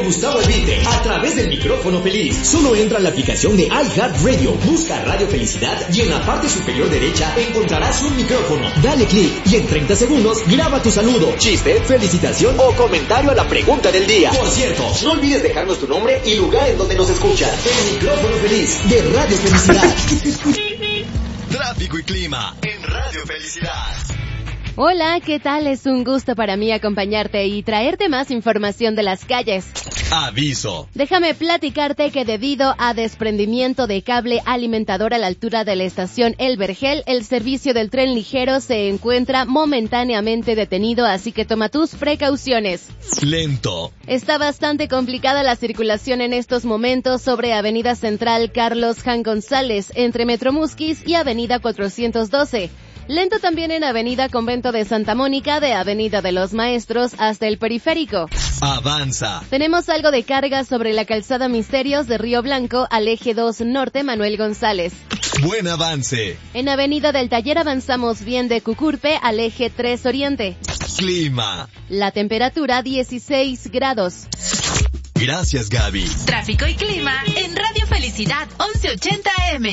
Gustavo Elvite a través del micrófono feliz. Solo entra a la aplicación de iHeartRadio, busca Radio Felicidad y en la parte superior derecha encontrarás un micrófono. Dale clic y en 30 segundos graba tu saludo, chiste, felicitación o comentario a la pregunta del día. Por cierto, no olvides dejarnos tu nombre y lugar en donde nos escuchas. El micrófono feliz de Radio Felicidad. Tráfico y clima en Radio Felicidad. Hola, ¿qué tal? Es un gusto para mí acompañarte y traerte más información de las calles. Aviso. Déjame platicarte que debido a desprendimiento de cable alimentador a la altura de la estación El Vergel, el servicio del tren ligero se encuentra momentáneamente detenido, así que toma tus precauciones. Lento. Está bastante complicada la circulación en estos momentos sobre Avenida Central Carlos Jan González, entre Metro Musquis y Avenida 412. Lento también en Avenida Convento de Santa Mónica, de Avenida de los Maestros hasta el Periférico. Avanza. Tenemos algo de carga sobre la calzada Misterios de Río Blanco al eje 2 Norte Manuel González. Buen avance. En Avenida del Taller avanzamos bien de Cucurpe al eje 3 Oriente. Clima. La temperatura 16 grados. Gracias, Gaby. Tráfico y clima en Radio Felicidad 1180 AM.